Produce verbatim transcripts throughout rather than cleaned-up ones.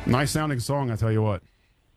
Nice sounding song, I tell you what.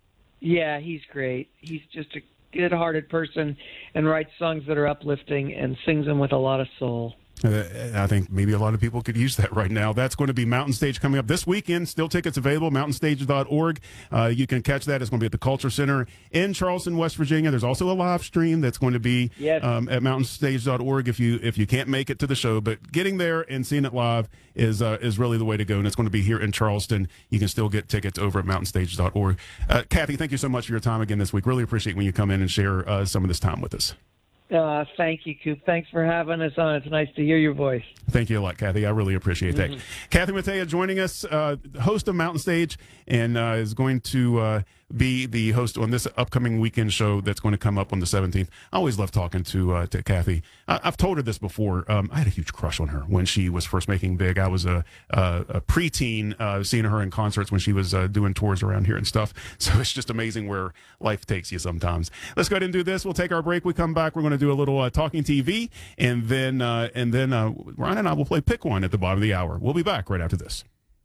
Yeah, he's great. He's just a good-hearted person and writes songs that are uplifting and sings them with a lot of soul. Uh, I think maybe a lot of people could use that right now. That's going to be Mountain Stage coming up this weekend. Still tickets available, mountain stage dot org. Uh, you can catch that. It's going to be at the Culture Center in Charleston, West Virginia. There's also a live stream that's going to be yes. um, at mountain stage dot org if you if you can't make it to the show. But getting there and seeing it live is uh, is really the way to go. And it's going to be here in Charleston. You can still get tickets over at mountain stage dot org. Uh, Kathy, thank you so much for your time again this week. Really appreciate when you come in and share uh, some of this time with us. Uh, thank you, Coop. Thanks for having us on. It's nice to hear your voice. Thank you a lot, Kathy. I really appreciate that. Mm-hmm. Kathy Mattea joining us, uh, host of Mountain Stage, and uh, is going to uh, be the host on this upcoming weekend show that's going to come up on the seventeenth. I always love talking to uh, to Kathy. I- I've told her this before. Um, I had a huge crush on her when she was first making big. I was a, a, a preteen uh, seeing her in concerts when she was uh, doing tours around here and stuff. So it's just amazing where life takes you sometimes. Let's go ahead and do this. We'll take our break. We come back. We're going to do a little uh, talking T V, and then uh, and then uh, Ryan and I will play Pick One at the bottom of the hour. We'll be back right after this.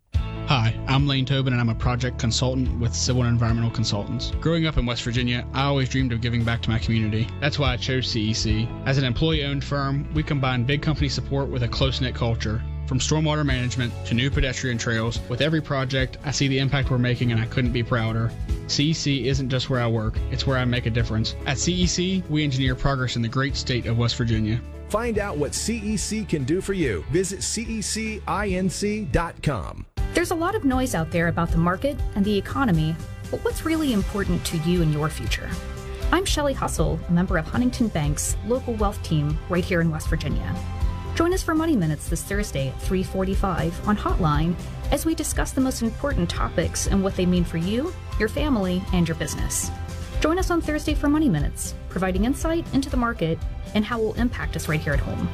Hi, I'm Lane Tobin, and I'm a project consultant with Civil and Environmental Consultants. Growing up in West Virginia, I always dreamed of giving back to my community. That's why I chose C E C. As an employee-owned firm, we combine big company support with a close-knit culture. From stormwater management to new pedestrian trails, with every project, I see the impact we're making, and I couldn't be prouder. C E C isn't just where I work, it's where I make a difference. At C E C, we engineer progress in the great state of West Virginia. Find out what C E C can do for you. Visit C E C inc dot com. There's a lot of noise out there about the market and the economy, but what's really important to you and your future? I'm Shelley Hustle, a member of Huntington Bank's local wealth team right here in West Virginia. Join us for Money Minutes this Thursday at three forty-five on Hotline as we discuss the most important topics and what they mean for you, your family, and your business. Join us on Thursday for Money Minutes, providing insight into the market and how it will impact us right here at home.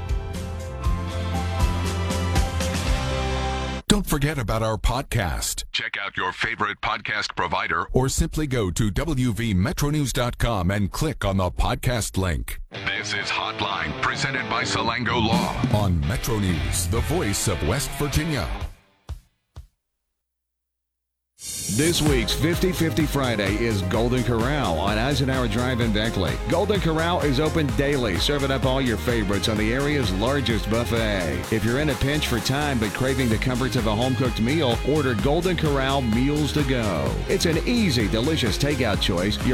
Don't forget about our podcast. Check out your favorite podcast provider or simply go to w v metro news dot com and click on the podcast link. This is Hotline, presented by Salango Law on Metro News, the voice of West Virginia. This week's fifty fifty Friday is Golden Corral on Eisenhower Drive in Beckley. Golden Corral is open daily, serving up all your favorites on the area's largest buffet. If you're in a pinch for time but craving the comforts of a home-cooked meal, order Golden Corral Meals to Go. It's an easy, delicious takeout choice. Your